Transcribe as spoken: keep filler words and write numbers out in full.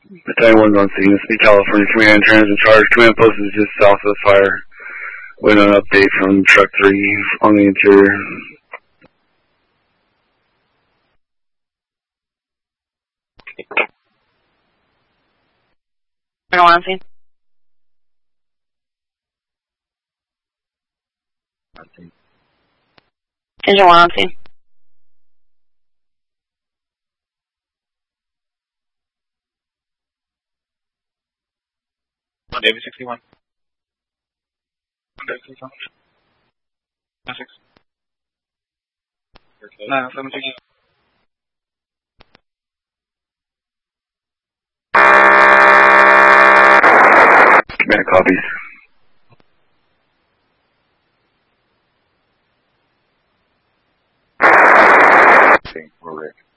Battalion one's on scene. This is California Command, transit charge. Command post is just south of the fire. Waiting on an update from truck three on the interior. Engine one on scene. Engine one on scene. One David sixty-one. One David sixty-one. Nine six. Nine seven six. Command copies. Okay, we're Rick.